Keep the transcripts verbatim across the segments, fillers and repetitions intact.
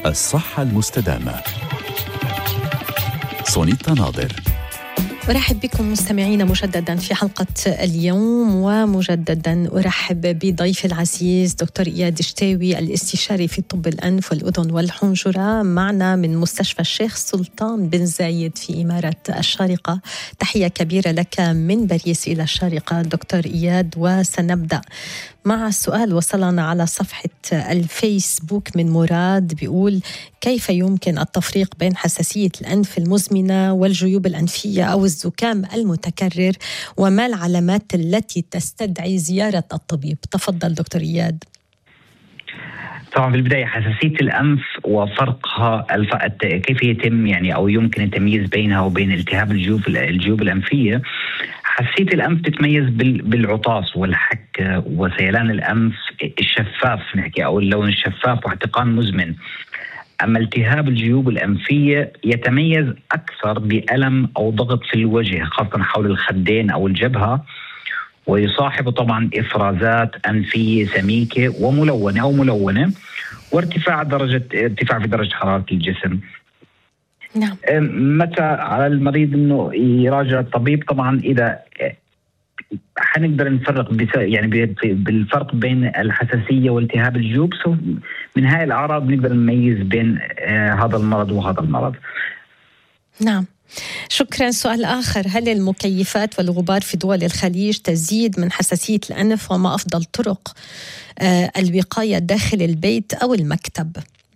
الصحة المستدامة. سونيتا ناظر. أرحب بكم مستمعين مجددا في حلقة اليوم، ومجددا أرحب بضيف العزيز دكتور إياد شتاوي الاستشاري في طب الأنف والأذن والحنجرة، معنا من مستشفى الشيخ سلطان بن زايد في إمارة الشارقة. تحية كبيرة لك من باريس إلى الشارقة دكتور إياد. وسنبدأ مع السؤال وصلنا على صفحة الفيسبوك من مراد، بيقول: كيف يمكن التفريق بين حساسية الأنف المزمنة والجيوب الأنفية أو الزكام المتكرر، وما العلامات التي تستدعي زيارة الطبيب؟ تفضل دكتور إياد. طبعا بالبداية حساسية الأنف وفرقها الف... كيف يتم يعني أو يمكن التمييز بينها وبين التهاب الجيوب الجيوب الأنفية. حساسية الأنف تتميز بال... بالعطاس والحك وسيلان الأنف الشفاف نحكي أو اللون الشفاف واحتقان مزمن. أما التهاب الجيوب الأنفية يتميز أكثر بألم أو ضغط في الوجه خاصة حول الخدين أو الجبهة، ويصاحب طبعا إفرازات أنفية سميكة وملونة أو ملونة، وارتفاع درجة ارتفاع في درجة حرارة الجسم. نعم. متى على المريض إنه يراجع الطبيب؟ طبعا إذا حنقدر نفرق يعني بالفرق بين الحساسية والتهاب الجيوب، من هاي الأعراض نقدر نميز بين هذا المرض وهذا المرض. نعم، شكرا. سؤال آخر: هل المكيفات والغبار في دول الخليج تزيد من حساسية الأنف؟ وما أفضل طرق الوقاية داخل البيت أو المكتب؟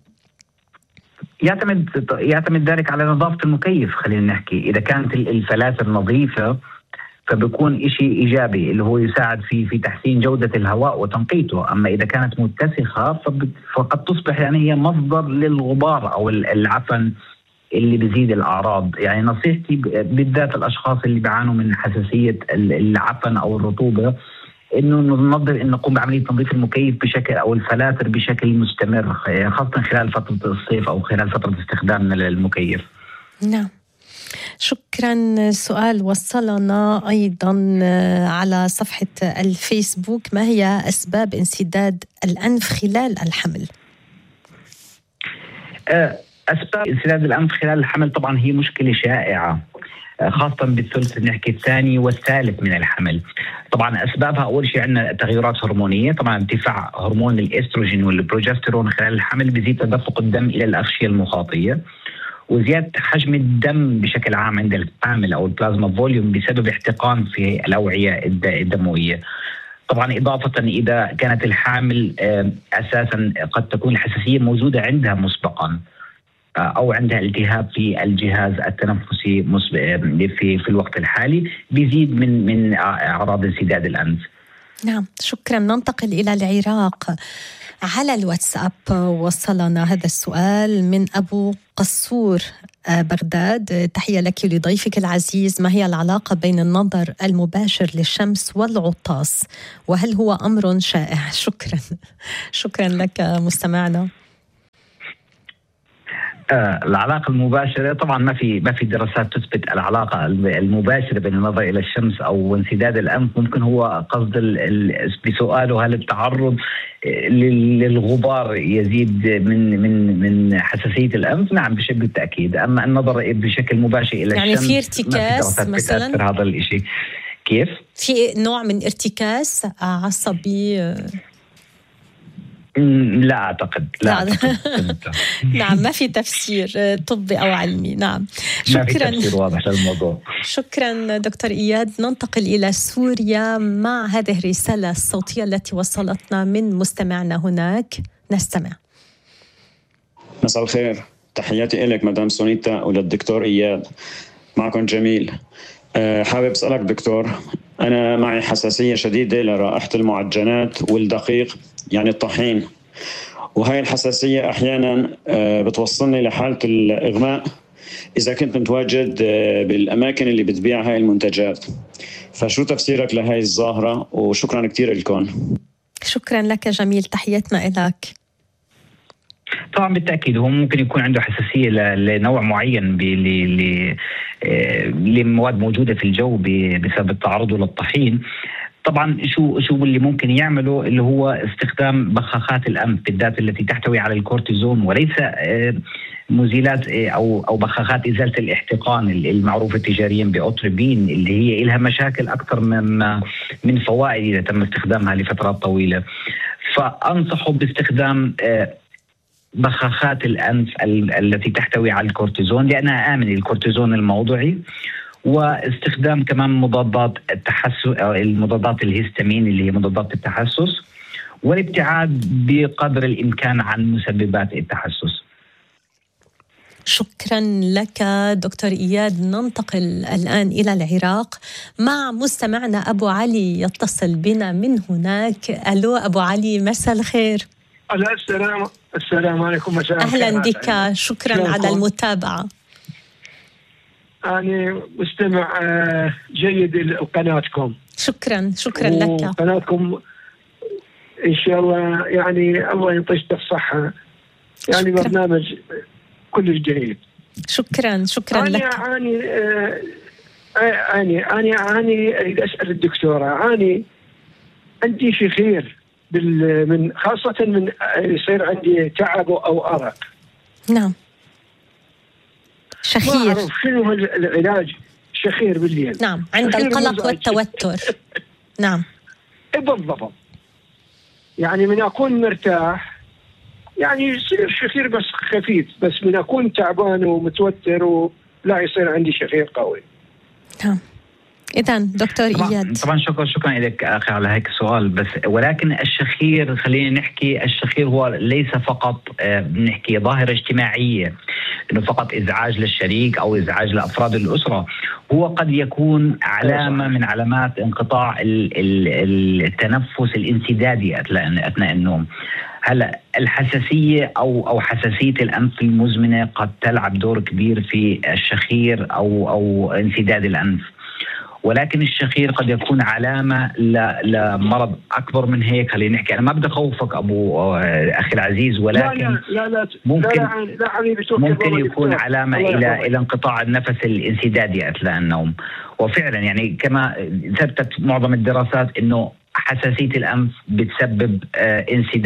يعتمد يعتمد ذلك على نظافة المكيف. خلينا نحكي إذا كانت الفلاتر نظيفة فبيكون إشي إيجابي اللي هو يساعد في في تحسين جودة الهواء وتنقيته. أما إذا كانت متسخة فقد تصبح يعني هي مصدر للغبار أو العفن اللي بيزيد الأعراض. يعني نصيحتي بالذات الأشخاص اللي بيعانوا من حساسية العفن أو الرطوبة إنه ننظر إن نقوم بعملية تنظيف المكيف بشكل أو الفلاتر بشكل مستمر، خاصة خلال فترة الصيف أو خلال فترة استخدامنا للمكيف. نعم، شكرا. سؤال وصلنا أيضا على صفحة الفيسبوك: ما هي أسباب انسداد الأنف خلال الحمل؟ أسباب انسداد الأنف خلال الحمل طبعا هي مشكلة شائعة خاصة بالثلث نحكي الثاني والثالث من الحمل. طبعا أسبابها أول شيء عندنا تغيرات هرمونية، طبعا ارتفاع هرمون الإستروجين والبروجسترون خلال الحمل بيزيد تدفق الدم إلى الأغشية المخاطية، وزيادة حجم الدم بشكل عام عند الحامل أو البلازما فوليوم بسبب احتقان في الأوعية الدموية. طبعا إضافة إذا كانت الحامل أساسا قد تكون الحساسية موجودة عندها مسبقا أو عندها التهاب في الجهاز التنفسي في في الوقت الحالي بيزيد من من أعراض انسداد الأنف. نعم، شكرا. ننتقل إلى العراق. على الواتساب وصلنا هذا السؤال من أبو قصور بغداد: تحية لك ولضيفك العزيز، ما هي العلاقة بين النظر المباشر للشمس والعطاس، وهل هو أمر شائع؟ شكرا. شكرا لك مستمعنا. آه العلاقة المباشرة طبعا ما في ما في دراسات تثبت العلاقة المباشرة بين النظر إلى الشمس أو انسداد الأنف. ممكن هو قصد بسؤاله هل التعرض للغبار يزيد من من من حساسية الأنف؟ نعم بشكل التأكيد. أما النظر بشكل مباشر إلى يعني الشمس في ارتكاس مثلا هذا الشيء. كيف؟ في نوع من ارتكاس عصبي؟ لا أعتقد. لا أعتقد. نعم، ما في تفسير طبي أو علمي. نعم، شكرا. ما في تفسير واضح للموضوع. شكرا دكتور إياد. ننتقل إلى سوريا مع هذه الرسالة الصوتية التي وصلتنا من مستمعنا هناك. نستمع. مساء الخير، تحياتي إليك مدام سونيتا وللدكتور إياد. معكم جميل. أه حابب أسألك دكتور، أنا معي حساسية شديدة لرائحة المعجنات والدقيق يعني الطحين، وهاي الحساسية أحيانا بتوصلني لحالة الإغماء إذا كنت متواجد بالأماكن اللي بتبيع هاي المنتجات. فشو تفسيرك لهاي الظاهرة؟ وشكرا كتير لكم. شكرا لك جميل، تحياتنا إليك. طبعا بالتأكيد هو ممكن يكون عنده حساسية لنوع معين لمواد موجودة في الجو بسبب تعرضه للطحين. طبعا شو شو اللي ممكن يعمله اللي هو استخدام بخاخات الانف بالذات التي تحتوي على الكورتيزون، وليس مزيلات او او بخاخات ازاله الاحتقان المعروفه تجاريا باوتروبين اللي هي لها مشاكل اكثر من من فوائد اذا تم استخدامها لفترات طويله. فانصحه باستخدام بخاخات الانف التي تحتوي على الكورتيزون لانها امن الكورتيزون الموضعي، واستخدام كمان مضادات التحسس المضادات الهستامين اللي هي مضادات التحسس، والابتعاد بقدر الامكان عن مسببات التحسس. شكرا لك دكتور إياد. ننتقل الآن إلى العراق مع مستمعنا أبو علي يتصل بنا من هناك. ألو أبو علي، مساء الخير. السلام السلام عليكم. مساء الخير. أهلا بك، شكرا شكرا على المتابعة. أنا مستمع جيد لقناتكم. شكرا شكرا لك. قناتكم إن شاء الله يعني الله ينطيك الصحة، يعني شكرا. برنامج كل جيد. شكرا شكرا أنا لك. أعاني أعاني أنا أعاني أريد أسأل الدكتورة، أعاني عندي شخير من خاصة من يصير عندي تعب أو أرق. نعم. شخير. ما أعرف شنو العلاج شخير بالليل. نعم، عند القلق والتوتر. نعم. بالضبط. يعني من أكون مرتاح يعني يصير شخير بس خفيف، بس من أكون تعبان ومتوتر ولا يصير عندي شخير قوي. نعم. إذن دكتور طبعاً إياد. طبعا شكرا شكرا لك أخي على هيك السؤال. بس ولكن الشخير خلينا نحكي الشخير هو ليس فقط نحكي ظاهرة اجتماعية إنه فقط إزعاج للشريك أو إزعاج لأفراد الأسرة، هو قد يكون علامة من علامات انقطاع التنفس الانسدادي أثناء النوم. هلا الحساسية أو أو حساسية الأنف المزمنة قد تلعب دور كبير في الشخير أو أو انسداد الأنف، ولكن الشخير قد يكون علامة لمرض أكبر من هيك. خلينا نحكي، أنا ما بدي أخوفك أبو أخي العزيز، ولكن لا لا لا ممكن لا لا لا ممكن يكون علامة إلى إلى انقطاع النفس الانسدادي أثناء النوم. وفعلا يعني كما ثبتت معظم الدراسات إنه حساسية الأنف بتسبب انسداد